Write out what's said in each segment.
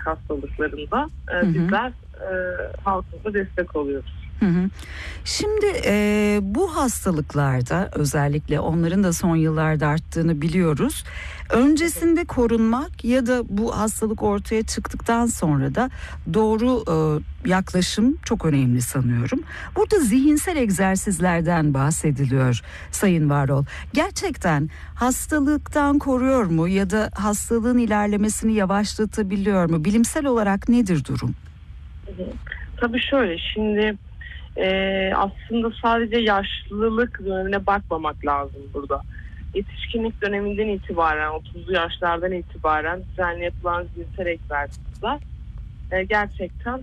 nörolojik hastalıklarında bizler halkımıza destek oluyoruz. Şimdi bu hastalıklarda özellikle onların da son yıllarda arttığını biliyoruz. Öncesinde korunmak ya da bu hastalık ortaya çıktıktan sonra da doğru yaklaşım çok önemli sanıyorum. Burada zihinsel egzersizlerden bahsediliyor Sayın Varol. Gerçekten hastalıktan koruyor mu ya da hastalığın ilerlemesini yavaşlatabiliyor mu? Bilimsel olarak nedir durum? Tabii şöyle, şimdi aslında sadece yaşlılık dönemine bakmamak lazım burada. Yetişkinlik döneminden itibaren, 30'lu yaşlardan itibaren düzenli yapılan zihinsel egzersizler gerçekten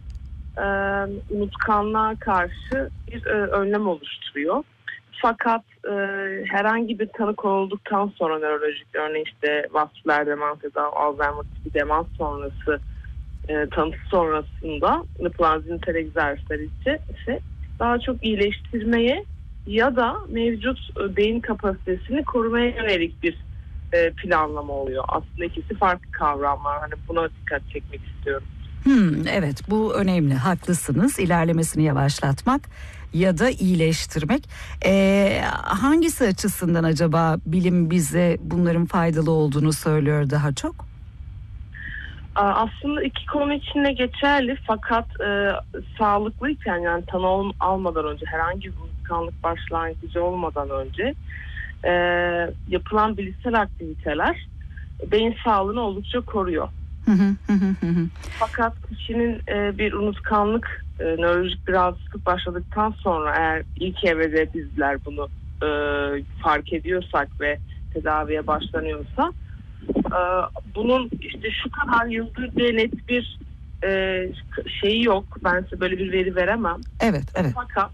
unutkanlığa karşı bir önlem oluşturuyor. Fakat herhangi bir tanı konulduktan sonra nörolojik, örneğin işte vasküler demans ya da Alzheimer tipi demans sonrası tanısı sonrasında yapılan zihinsel egzersizler ise daha çok iyileştirmeye ya da mevcut beyin kapasitesini korumaya yönelik bir planlama oluyor. Aslında ikisi farklı kavramlar. Hani buna dikkat çekmek istiyorum. Evet, bu önemli. Haklısınız. İlerlemesini yavaşlatmak ya da iyileştirmek. Hangisi açısından acaba bilim bize bunların faydalı olduğunu söylüyor daha çok? Aslında iki konu içinde geçerli, fakat sağlıklıyken, yani tanı almadan önce, herhangi bir unutkanlık başlangıcı olmadan önce yapılan bilişsel aktiviteler beyin sağlığını oldukça koruyor. Fakat kişinin bir unutkanlık, nörolojik bir rahatsızlık başladıktan sonra, eğer ilk evrede bizler bunu fark ediyorsak ve tedaviye başlanıyorsa, bunun işte şu kadar yıldır diye net bir şeyi yok. Ben size böyle bir veri veremem. Evet. Fakat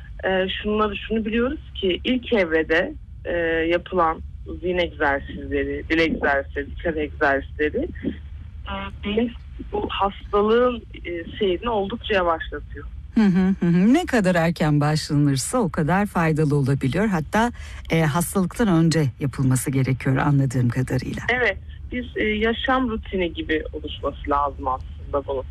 şunu biliyoruz ki ilk evrede yapılan zihin egzersizleri, dil egzersizleri, dikkat egzersizleri beyin bu hastalığın seyrini oldukça yavaşlatıyor. Ne kadar erken başlanırsa o kadar faydalı olabiliyor. Hatta hastalıktan önce yapılması gerekiyor anladığım kadarıyla. Evet, bir yaşam rutini gibi oluşması lazım aslında bunun.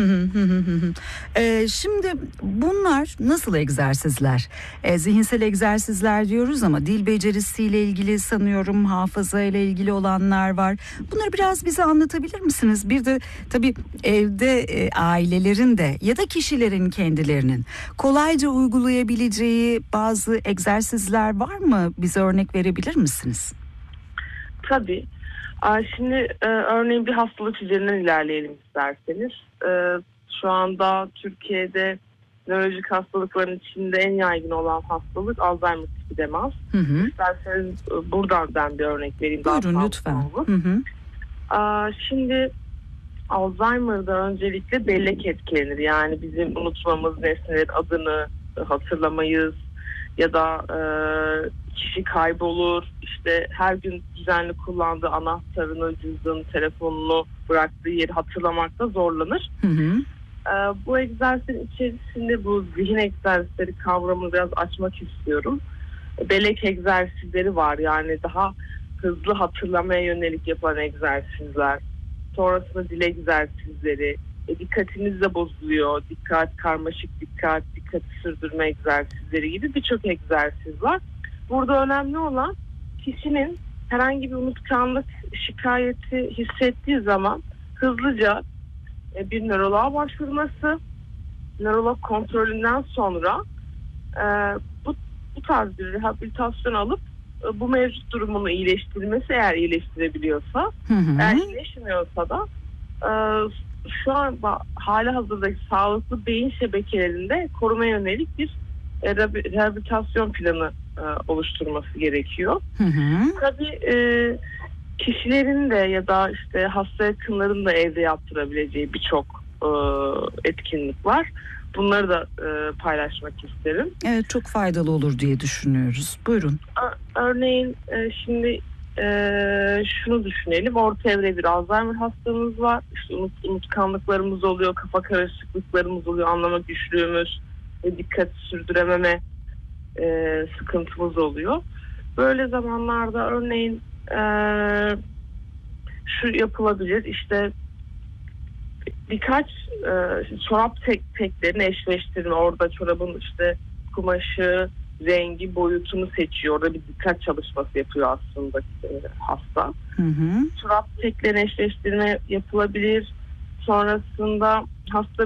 Şimdi bunlar nasıl egzersizler? Zihinsel egzersizler diyoruz ama dil becerisiyle ilgili sanıyorum, hafızayla ilgili olanlar var. Bunları biraz bize anlatabilir misiniz? Bir de tabii evde ailelerin de ya da kişilerin kendilerinin kolayca uygulayabileceği bazı egzersizler var mı? Bize örnek verebilir misiniz? Tabii. Şimdi örneğin bir hastalık üzerinden ilerleyelim isterseniz. Şu anda Türkiye'de nörolojik hastalıkların içinde en yaygın olan hastalık Alzheimer tipi demans. İsterseniz buradan ben bir örnek vereyim. Buyurun lütfen. Şimdi Alzheimer'da öncelikle bellek etkilenir. Yani bizim unutmamız, nesnelerin adını hatırlamayız ya da kişi kaybolur. İşte her gün düzenli kullandığı anahtarını, cüzdanını, telefonunu bıraktığı yeri hatırlamakta zorlanır. Bu egzersizin içerisinde bu zihin egzersizleri kavramını biraz açmak istiyorum. Bellek egzersizleri var, yani daha hızlı hatırlamaya yönelik yapılan egzersizler. Sonrasında dil egzersizleri, dikkatiniz de bozuluyor. Karmaşık dikkati sürdürme egzersizleri gibi birçok egzersiz var. Burada önemli olan kişinin herhangi bir unutkanlık şikayeti hissettiği zaman hızlıca bir nöroloğa başvurması, nörolog kontrolünden sonra bu tarz bir rehabilitasyon alıp bu mevcut durumunu iyileştirmesi, eğer iyileştirebiliyorsa, eğer iyileşmiyorsa da şu an halihazırdaki sağlıklı beyin şebekelerinde korumaya yönelik bir rehabilitasyon planı oluşturması gerekiyor. Tabii kişilerin de ya da işte hasta yakınların da evde yaptırabileceği birçok etkinlik var. Bunları da paylaşmak isterim. Evet, çok faydalı olur diye düşünüyoruz. Buyurun. Örneğin şimdi şunu düşünelim. Orta evre bir Alzheimer hastamız var. İşte unutkanlıklarımız oluyor, kafa karışıklıklarımız oluyor, anlama güçlüğümüz ve dikkat sürdürememe sıkıntımız oluyor. Böyle zamanlarda örneğin şu yapılabilir. İşte birkaç çorap teklerini eşleştirme. Orada çorabın işte kumaşı, rengi, boyutunu seçiyor. Orada bir dikkat çalışması yapıyor aslında hasta. Çorap teklerini eşleştirme yapılabilir. Sonrasında hastanın